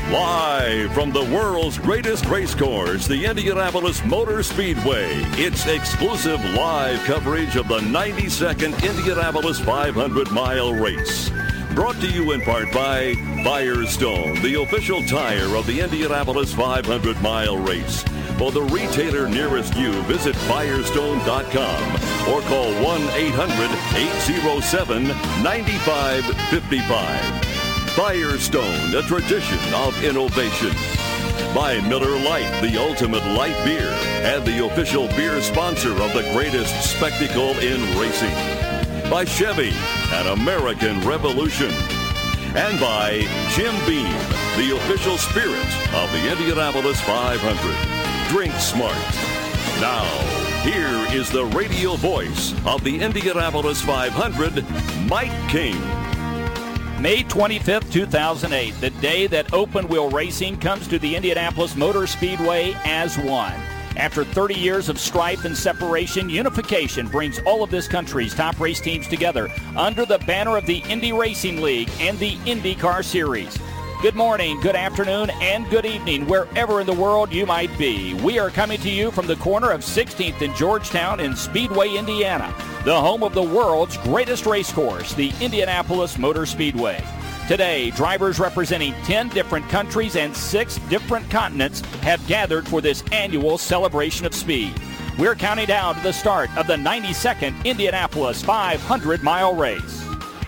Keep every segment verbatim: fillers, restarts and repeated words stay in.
Live from the world's greatest race course, the Indianapolis Motor Speedway, it's exclusive live coverage of the ninety-second Indianapolis five hundred mile race. Brought to you in part by Firestone, the official tire of the Indianapolis five hundred mile race. For the retailer nearest you, visit Firestone dot com or call one eight hundred, eight oh seven, nine five five five. Firestone, a tradition of innovation. By Miller Lite, the ultimate light beer, and the official beer sponsor of the greatest spectacle in racing. By Chevy, an American revolution. And by Jim Beam, the official spirit of the Indianapolis five hundred. Drink smart. Now, here is the radio voice of the Indianapolis five hundred, Mike King. May twenty-fifth, two thousand eight, the day that open-wheel racing comes to the Indianapolis Motor Speedway as one. After thirty years of strife and separation, unification brings all of this country's top race teams together under the banner of the Indy Racing League and the IndyCar Series. Good morning, good afternoon, and good evening, wherever in the world you might be. We are coming to you from the corner of sixteenth and Georgetown in Speedway, Indiana, the home of the world's greatest race course, the Indianapolis Motor Speedway. Today, drivers representing ten different countries and six different continents have gathered for this annual celebration of speed. We're counting down to the start of the ninety-second Indianapolis five hundred mile race.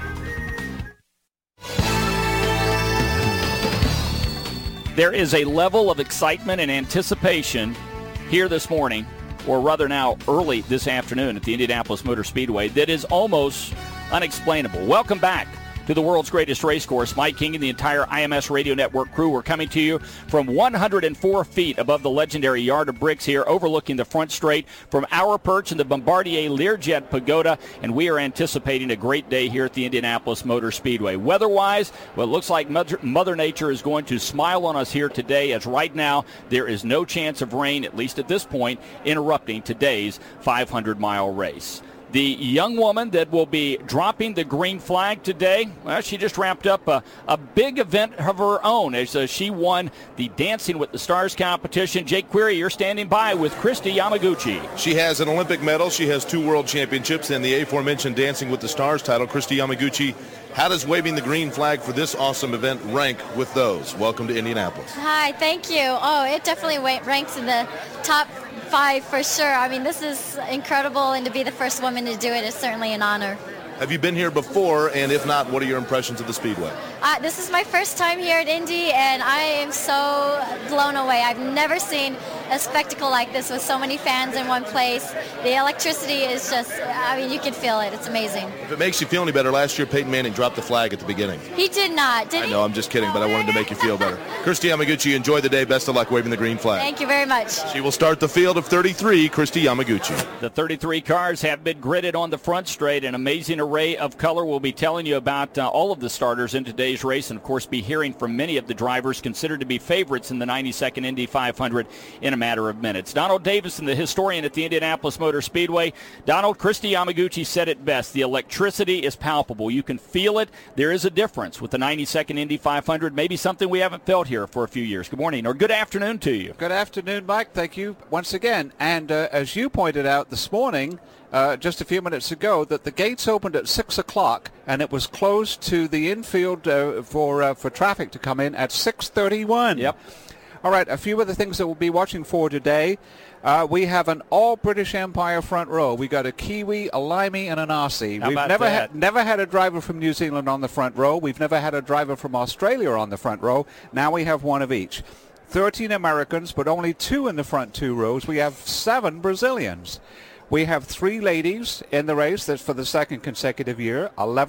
There is a level of excitement and anticipation here this morning, or rather now early this afternoon at the Indianapolis Motor Speedway, that is almost unexplainable. Welcome back to the world's greatest race course. Mike King and the entire I M S Radio Network crew are coming to you from one hundred four feet above the legendary Yard of Bricks here, overlooking the front straight from our perch in the Bombardier Learjet Pagoda, and we are anticipating a great day here at the Indianapolis Motor Speedway. Weather-wise, well, it looks like Mother, Mother Nature is going to smile on us here today, as right now there is no chance of rain, at least at this point, interrupting today's five hundred mile race. The young woman that will be dropping the green flag today, well, she just wrapped up a, a big event of her own as uh, she won the Dancing with the Stars competition. Jake Query, you're standing by with Kristi Yamaguchi. She has an Olympic medal. She has two world championships and the aforementioned Dancing with the Stars title. Kristi Yamaguchi, how does waving the green flag for this awesome event rank with those? Welcome to Indianapolis. Hi, thank you. Oh, it definitely ranks in the top five for sure. I mean, this is incredible, and to be the first woman to do it is certainly an honor. Have you been here before, and if not, what are your impressions of the Speedway? Uh, this is my first time here at Indy, and I am so blown away. I've never seen a spectacle like this with so many fans in one place. The electricity is just, I mean, you can feel it. It's amazing. If it makes you feel any better, last year Peyton Manning dropped the flag at the beginning. He did not, did he? I know, I'm just kidding, but I wanted to make you feel better. Kristi Yamaguchi, enjoy the day. Best of luck waving the green flag. Thank you very much. She will start the field of thirty-three, Kristi Yamaguchi. The thirty-three cars have been gridded on the front straight, an amazing array of color. We'll be telling you about uh, all of the starters in today's race, and of course be hearing from many of the drivers considered to be favorites in the ninety-second Indy five hundred in a matter of minutes. Donald Davison, the historian at the Indianapolis Motor Speedway. Donald, Kristi Yamaguchi said it best. The electricity is palpable. You can feel it. There is a difference with the ninety-second Indy five hundred, maybe something we haven't felt here for a few years. Good morning, or good afternoon to you. Good afternoon, Mike. Thank you once again. And uh, as you pointed out this morning, Uh, just a few minutes ago, that the gates opened at six o'clock and it was closed to the infield uh, for uh, for traffic to come in at six thirty-one. Yep. All right, a few of the things that we'll be watching for today. Uh, we have an all-British Empire front row. We got a Kiwi, a Limey, and an Aussie. How We've about never that? had never had a driver from New Zealand on the front row. We've never had a driver from Australia on the front row. Now we have one of each. thirteen Americans, but only two in the front two rows. We have seven Brazilians. We have three ladies in the race. That's for the second consecutive year. eleven